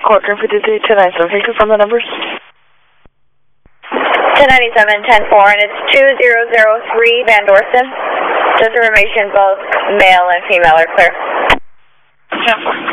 Quadrant 53, 1097. Can you confirm the numbers? 1097, 10-4, and it's 2003 Van Dorsen. Just information, both male and female are clear. 10-4.